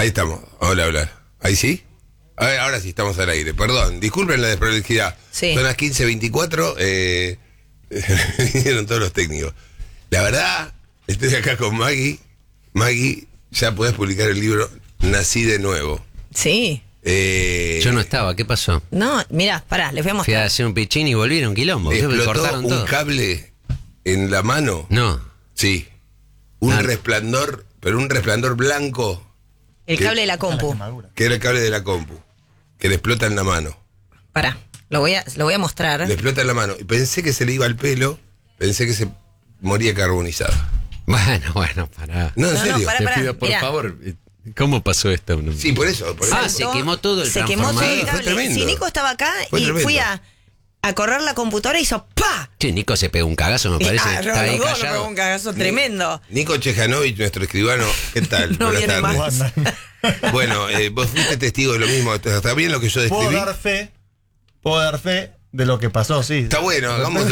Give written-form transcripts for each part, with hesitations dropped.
Ahí estamos. Hola, hola. ¿Ahí sí? A ver, ahora sí estamos al aire. Perdón, disculpen la desprolijidad. Sí. Son las 15:24. Vinieron todos los técnicos. La verdad, estoy acá con Maggie. Maggie, ya podés publicar el libro Nací de Nuevo. Sí. Yo no estaba, ¿qué pasó? No, mirá, pará, les voy a Fui a mostrar. hacer un pichín y volvieron quilombo. ¿Qué? Explotó Cortaron un todo. cable en la mano. No. Sí. Un Ah. resplandor, pero un resplandor blanco, El ¿Qué? cable de la compu. que era el cable de la compu, que le explota en la mano. Pará, lo voy a mostrar. Le explota en la mano. Y pensé que se le iba al pelo, pensé que se moría carbonizada. Bueno, pará. No, en No, serio. pará, Te pará, pido, por mirá. favor, ¿cómo pasó esto? Sí, por eso. Ah, se quemó todo el Se quemó todo transformador. el Sí, fue cable. tremendo. Si Nico estaba acá Fue y tremendo. fui a correr la computadora y hizo ¡pa! Che, Nico se pegó un cagazo, me parece. Ah, Está ahí los dos nos callado. pegó un cagazo tremendo. Nico Chejanovich, nuestro escribano, ¿qué tal? No Buenas viene tardes. más. Bueno, vos fuiste testigo de lo mismo. ¿Está bien lo que yo Puedo describí? dar fe de lo que pasó, sí. Está bueno,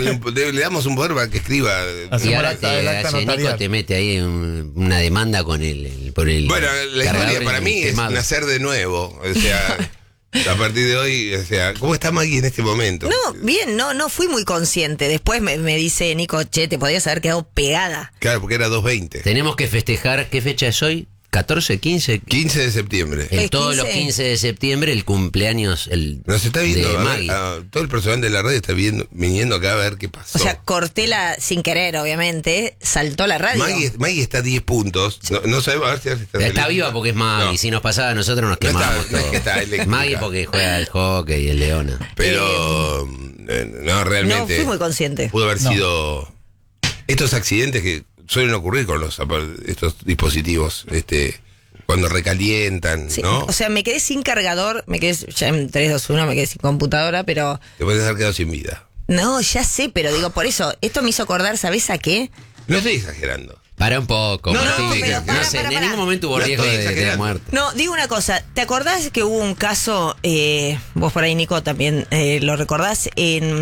le damos un poder para que escriba. Así. Y Hacemos ahora el acta Nico notarial. te mete ahí una demanda con por el Bueno, la cargador historia para mí es quemado. nacer de nuevo. O sea, a partir de hoy, o sea, ¿cómo está Maggie en este momento? No, bien, no fui muy consciente. Después me dice Nico, che, te podías haber quedado pegada. Claro, porque era 2:20. Tenemos que festejar, ¿qué fecha es hoy? ¿14, 15? 15 de septiembre. El Todos 15. los 15 de septiembre, el cumpleaños Nos está viendo, de a ver, Maggie. todo el personal de la radio está viniendo acá a ver qué pasó. O sea, corté sin querer, obviamente, saltó la radio. Maggie está a 10 puntos. No sabemos a ver si está Está eléctrica. viva porque es Maggie. No. Si nos pasaba a nosotros nos No está- quemamos no es todo. que está eléctrica. Maggie porque juega al hockey y el Leona. Pero no, realmente No fui muy consciente. pudo haber No. sido estos accidentes que suelen ocurrir con estos dispositivos, cuando recalientan, Sí, ¿no? o sea, me quedé sin cargador, me quedé ya en 3, 2, 1, me quedé sin computadora, pero... Te puedes haber quedado sin vida. No, ya sé, pero digo, por eso, esto me hizo acordar, ¿sabés a qué? No estoy exagerando. Para un poco, No, Martín. no, pero No para, sé, para. en ningún momento hubo No riesgo estoy de exagerando. muerte. No, digo una cosa, ¿te acordás que hubo un caso, vos por ahí, Nico, también lo recordás,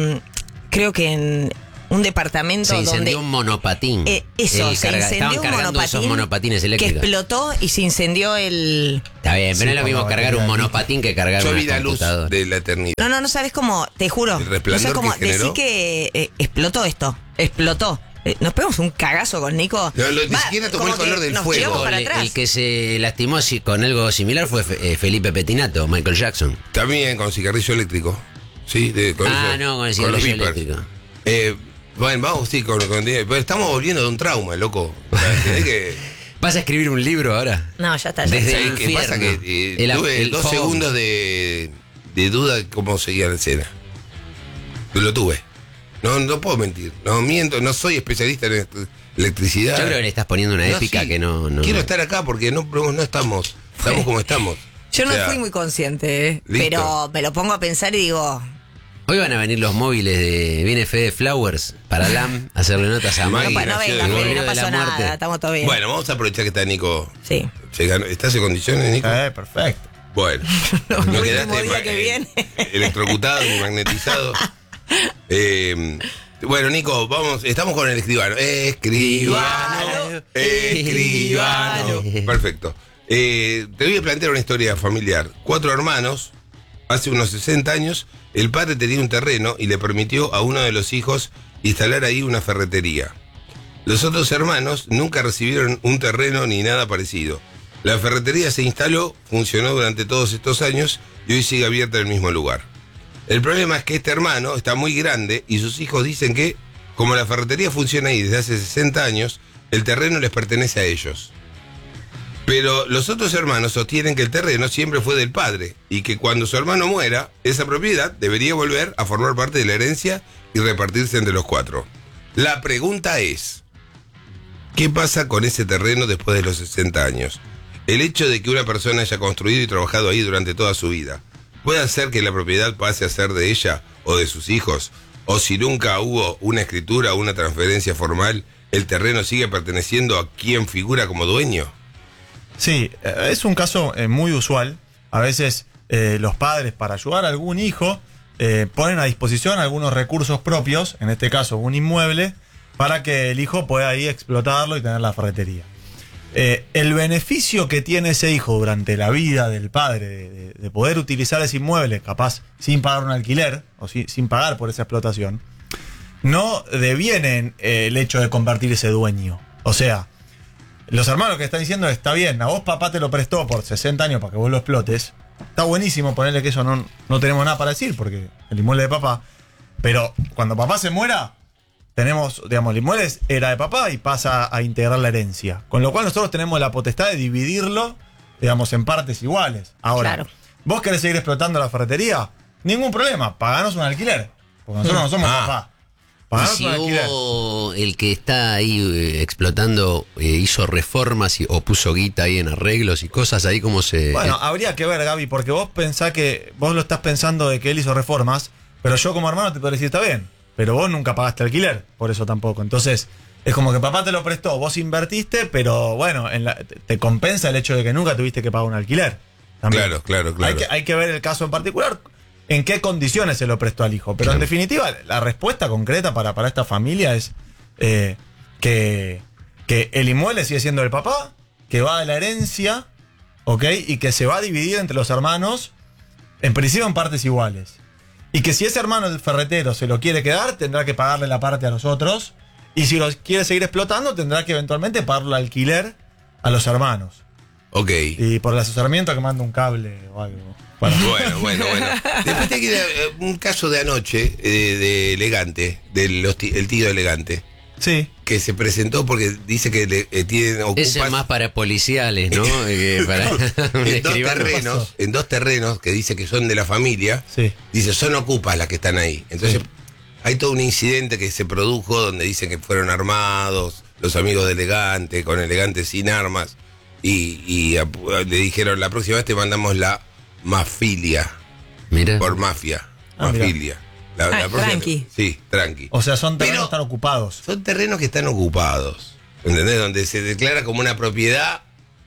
creo que en un departamento Se donde... incendió un monopatín. Eso, se Estaban incendió un cargando esos monopatín monopatines que eléctricos. explotó y se incendió el... Está bien, pero Sí, no es lo mismo como cargar un batería. monopatín que cargar Yo una vi la luz computadora. de la eternidad. No sabes cómo, te juro. El resplandor no sé cómo que generó. decir que explotó esto. Explotó. Nos pegamos un cagazo con Nico. No, ni Va, siquiera tomó como el color que del nos fuego. tiramos para El atrás. que se lastimó con algo similar fue Felipe Pettinato, Michael Jackson. También con cigarrillo eléctrico. Sí, con No, con el los cigarrillo beepers. eléctrico. Bueno, vamos, sí, pero estamos volviendo de un trauma, loco. O sea, tenés que... ¿Vas a escribir un libro ahora? No, ya está. Desde ¿Sabés el qué pasa? infierno. Que tuve El 2 fogón. segundos de duda de cómo seguía la escena. Lo tuve. No puedo mentir. No miento, no soy especialista en electricidad. Yo creo que le estás poniendo una épica sí. que no. Quiero estar acá porque no estamos. Estamos como estamos. Yo no O sea, fui muy consciente, listo. pero me lo pongo a pensar y digo, Hoy van a venir los móviles de. Viene Fede Flowers para LAM a hacerle notas a Maggie. Maggie. no nació venga, de Fede, nuevo. no de pasó la muerte. nada, estamos todo bien. Bueno, vamos a aprovechar que está Nico. Sí. ¿Estás en condiciones, Nico? Perfecto. Bueno, No, no el quedaste último día que viene. electrocutado ni magnetizado. Bueno, Nico, estamos con el escribano. Escribano. Perfecto. Te voy a plantear una historia familiar. 4 hermanos, hace unos 60 años, el padre tenía un terreno y le permitió a uno de los hijos instalar ahí una ferretería. Los otros hermanos nunca recibieron un terreno ni nada parecido. La ferretería se instaló, funcionó durante todos estos años y hoy sigue abierta en el mismo lugar. El problema es que este hermano está muy grande y sus hijos dicen que, como la ferretería funciona ahí desde hace 60 años, el terreno les pertenece a ellos. Pero los otros hermanos sostienen que el terreno siempre fue del padre y que cuando su hermano muera, esa propiedad debería volver a formar parte de la herencia y repartirse entre los 4. La pregunta es, ¿qué pasa con ese terreno después de los 60 años? El hecho de que una persona haya construido y trabajado ahí durante toda su vida, ¿puede hacer que la propiedad pase a ser de ella o de sus hijos? ¿O si nunca hubo una escritura o una transferencia formal, el terreno sigue perteneciendo a quien figura como dueño? Sí, es un caso muy usual. A veces los padres, para ayudar a algún hijo, ponen a disposición algunos recursos propios, en este caso un inmueble, para que el hijo pueda ahí explotarlo y tener la ferretería. el beneficio que tiene ese hijo durante la vida del padre de poder utilizar ese inmueble, capaz sin pagar un alquiler o sin pagar por esa explotación, no deviene en el hecho de convertirse dueño. O sea, los hermanos que están diciendo, está bien, a vos papá te lo prestó por 60 años para que vos lo explotes. Está buenísimo ponerle que eso no tenemos nada para decir, porque el inmueble de papá. Pero cuando papá se muera, tenemos, digamos, el inmueble era de papá y pasa a integrar la herencia. Con lo cual nosotros tenemos la potestad de dividirlo, digamos, en partes iguales. Ahora, Claro. ¿vos querés seguir explotando la ferretería? Ningún problema, paganos un alquiler. Porque nosotros no somos papá. Y Paganos si un alquiler. hubo el que está ahí explotando, hizo reformas o puso guita ahí en arreglos y cosas, ahí como se... Bueno, habría que ver, Gaby, porque vos pensás que vos lo estás pensando de que él hizo reformas, pero yo como hermano te puedo decir, está bien, pero vos nunca pagaste alquiler, por eso tampoco. Entonces, es como que papá te lo prestó, vos invertiste, pero bueno, te compensa el hecho de que nunca tuviste que pagar un alquiler. También. Claro. Hay que ver el caso en particular, en qué condiciones se lo prestó al hijo. Pero en definitiva, la respuesta concreta para esta familia es que el inmueble sigue siendo del papá, que va de la herencia, ¿ok? Y que se va a dividir entre los hermanos, en principio en partes iguales. Y que si ese hermano, el ferretero, se lo quiere quedar, tendrá que pagarle la parte a los otros. Y si lo quiere seguir explotando, tendrá que eventualmente pagarle alquiler a los hermanos. Ok. Y por el asesoramiento que manda un cable o algo. Bueno. Después te queda un caso de anoche de Elegante, el tío de Elegante, Sí. que se presentó porque dice que tienen ocupas Ese es más para policiales, ¿no? Que para un en escribano. dos terrenos que dice que son de la familia. Sí. Dice, son ocupas las que están ahí. Entonces, hay todo un incidente que se produjo donde dicen que fueron armados los amigos de Elegante, con Elegante sin armas, y le dijeron, la próxima vez te mandamos la mafilia, Mira. por mafia, Ah, mira. mafilia. La próxima- tranqui. Sí, tranqui. O sea, son terrenos Pero- que están ocupados. Son terrenos que están ocupados, ¿entendés? Donde se declara como una propiedad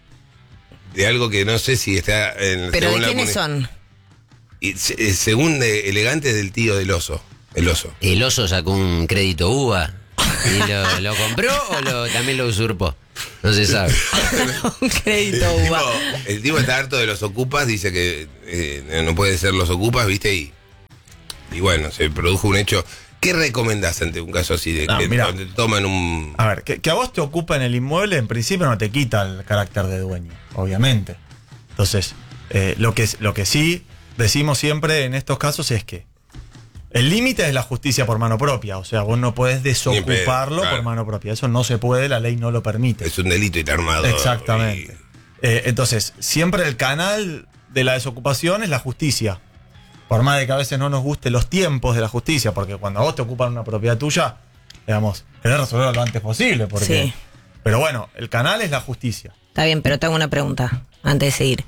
de algo que no sé si está en... ¿Pero según de la quiénes son? Y según Elegante es del tío del oso, el oso. El oso sacó un crédito UBA y lo compró o también lo usurpó. No se sabe. Un crédito UBA. El tipo está harto de los ocupas, dice que no puede ser los ocupas, ¿viste? Y bueno, se produjo un hecho. ¿Qué recomendás ante un caso así de No, que mira. donde toman un... A ver, que a vos te ocupen el inmueble, en principio no te quita el carácter de dueño, obviamente. Entonces, lo que sí decimos siempre en estos casos es que el límite es la justicia por mano propia. O sea, vos no podés desocuparlo claro. por mano propia. Eso no se puede, la ley no lo permite. Es un delito y está armado. Exactamente. Entonces, siempre el canal de la desocupación es la justicia. Por más de que a veces no nos gusten los tiempos de la justicia, porque cuando a vos te ocupan una propiedad tuya, digamos, querés resolverlo lo antes posible. Porque, Sí. Pero bueno, el canal es la justicia. Está bien, pero tengo una pregunta antes de seguir.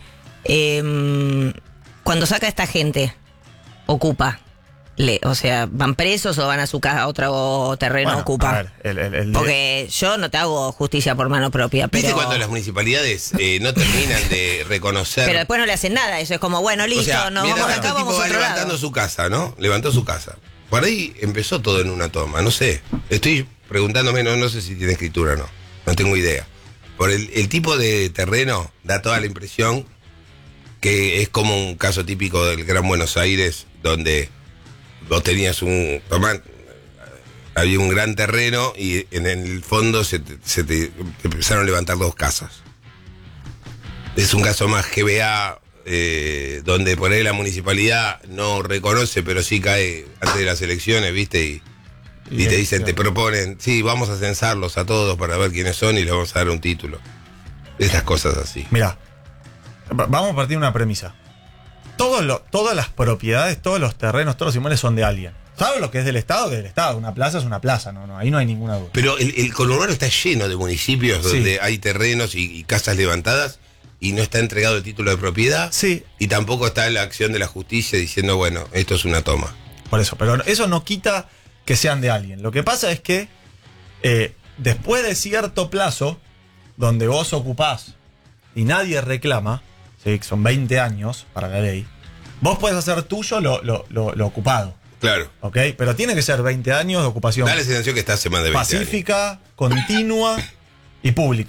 Cuando saca esta gente, ocupa, o sea, ¿van presos o van a su casa a otro terreno Bueno, ocupa? a ver, el Porque yo no te hago justicia por mano propia, ¿Viste pero... cuando las municipalidades no terminan de reconocer... Pero después no le hacen nada, eso es como, bueno, listo, O sea, nos mientras vamos de tanto, acá, el tipo vamos a va otro levantando lado. su casa, ¿no? Levantó su casa. Por ahí empezó todo en una toma, no sé. Estoy preguntándome, no sé si tiene escritura o no. No tengo idea. Por el tipo de terreno da toda la impresión que es como un caso típico del Gran Buenos Aires, donde vos tenías había un gran terreno y en el fondo se te empezaron a levantar dos casas. Es un caso más GBA, donde por ahí la municipalidad no reconoce, pero sí cae antes de las elecciones, ¿viste? Y te dicen, te proponen, sí, vamos a censarlos a todos para ver quiénes son y les vamos a dar un título. Estas cosas así. Mira, vamos a partir de una premisa. Todas las propiedades, todos los terrenos, todos los inmuebles son de alguien. ¿Sabes lo que es del Estado? Que del Estado. Una plaza es una plaza, no, ahí no hay ninguna duda. Pero el conurbano está lleno de municipios Sí. donde hay terrenos y casas levantadas y no está entregado el título de propiedad. Sí. Y tampoco está la acción de la justicia diciendo, bueno, esto es una toma. Por eso, pero eso no quita que sean de alguien. Lo que pasa es que después de cierto plazo, donde vos ocupás y nadie reclama, ¿sí? Que son 20 años para la ley, vos podés hacer tuyo lo ocupado, Claro. ¿ok? Pero tiene que ser 20 años de ocupación Da la sensación que está hace más de 20 años. pacífica, continua y pública.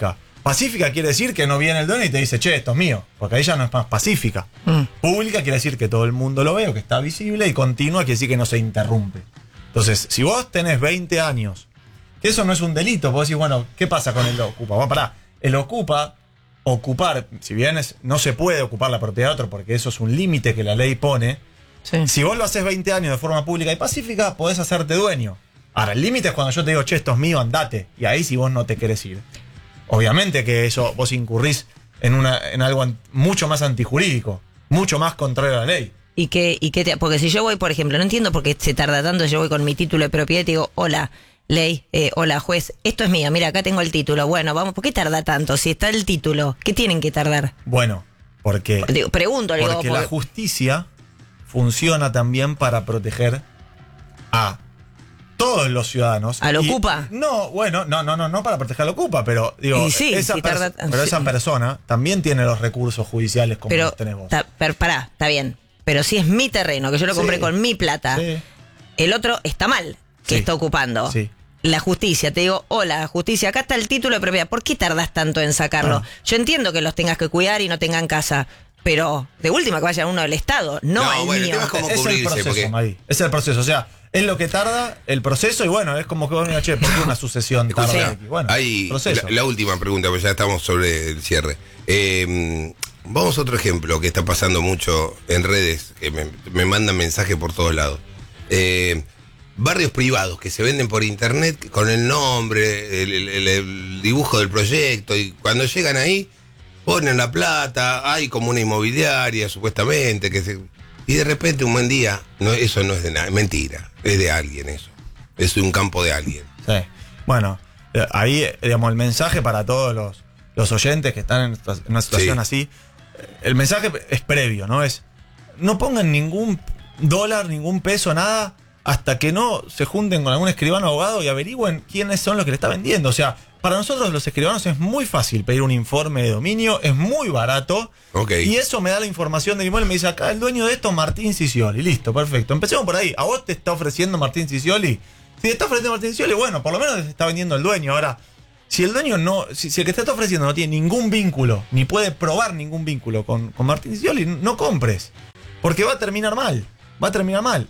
Pacífica quiere decir que no viene el dueño y te dice, che, esto es mío, porque ahí ya no es más pacífica. Pública quiere decir que todo el mundo lo ve o que está visible, y continua quiere decir que no se interrumpe. Entonces, si vos tenés 20 años, que eso no es un delito, vos decís, bueno, ¿qué pasa con el ocupa? Bueno, pará, el ocupar, si bien no se puede ocupar la propiedad de otro, porque eso es un límite que la ley pone, Sí. si vos lo haces 20 años de forma pública y pacífica, podés hacerte dueño. Ahora, el límite es cuando yo te digo, che, esto es mío, andate, y ahí si vos no te querés ir. Obviamente que eso vos incurrís en algo mucho más antijurídico, mucho más contrario a la ley. Porque si yo voy, por ejemplo, no entiendo por qué se tarda tanto, yo voy con mi título de propiedad y te digo, hola, ley, hola, juez, esto es mío, mira, acá tengo el título. Bueno, vamos, ¿por qué tarda tanto? Si está el título, ¿qué tienen que tardar? Bueno, porque Porque la justicia funciona también para proteger a todos los ciudadanos. ¿Al ocupa? No, bueno, no para proteger al ocupa, pero digo, Y sí, esa, si tarda- esa sí. persona también tiene los recursos judiciales como Pero, los tenés vos. pará, está bien. Pero si es mi terreno, que yo lo compré Sí. con mi plata, Sí. el otro está mal que Sí. está ocupando. Sí. La justicia, te digo, hola, justicia, acá está el título de propiedad. ¿Por qué tardás tanto en sacarlo? Ah. Yo entiendo que los tengas que cuidar y no tengan casa, pero de última que vaya uno del Estado, no No, el bueno, el mío. tema es cómo Es el cubrirse, proceso, porque- Magui. Es el proceso. O sea, es lo que tarda el proceso y bueno, es como que vos me digas, che, ¿por qué una sucesión tarda? Escuchá, aquí? Bueno, hay proceso. la última pregunta, porque ya estamos sobre el cierre. Vamos a otro ejemplo que está pasando mucho en redes, que me mandan mensajes por todos lados. Barrios privados que se venden por internet con el nombre, el dibujo del proyecto, y cuando llegan ahí ponen la plata, hay como una inmobiliaria supuestamente, y de repente un buen día, eso no es de nada, es mentira, es de alguien eso, es de un campo de alguien. Sí. Bueno, ahí, digamos, el mensaje para todos los oyentes que están en una situación Sí. así, el mensaje es previo, ¿no? No pongan ningún dólar, ningún peso, nada, hasta que no se junten con algún escribano abogado y averigüen quiénes son los que le está vendiendo. O sea, para nosotros los escribanos es muy fácil pedir un informe de dominio, es muy barato. Ok. Y eso me da la información del inmueble y me dice, acá el dueño de esto, Martín Cicioli. Listo, perfecto. Empecemos por ahí. ¿A vos te está ofreciendo Martín Cicioli? Si te está ofreciendo Martín Cicioli, bueno, por lo menos te está vendiendo el dueño. Ahora, si el dueño no, si el que te está ofreciendo no tiene ningún vínculo, ni puede probar ningún vínculo con Martín Cicioli, no compres. Porque va a terminar mal. Va a terminar mal.